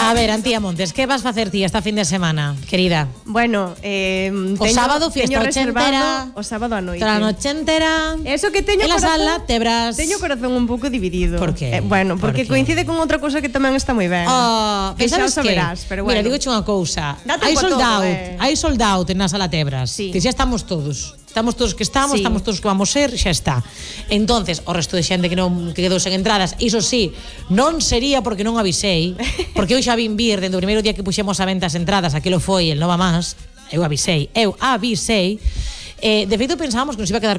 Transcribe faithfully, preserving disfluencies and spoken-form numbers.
A ver, Antía Montes, que vas facer ti esta fin de semana, querida? Bueno, eh, O teño, sábado, fiesta teño reservado ochentera. o sábado a noite. Toda a noche entera. Eso que teño En la corazón, sala, tebras. Teño o corazón un pouco dividido. Por qué? Eh, bueno, porque Por qué? coincide con outra cousa que tamén está moi ben. Oh, que sabes xa o que? saberás, pero bueno. Mira, digo unha cousa. Date Hai pa sold todo, out, eh. hai sold out na sala Tebras. Sí. Que xa estamos todos. Estamos todos que estamos, Sí. estamos todos que vamos ser, xa está. Entonces, o resto de xente que non que quedou sen entradas, iso sí, non sería porque non avisei, porque eu xa vin vir dende o primeiro día que puxemos a venta as entradas, aquilo foi el Nova Más, eu avisei, eu avisei. Eh, de feito pensábamos que nos iba a quedar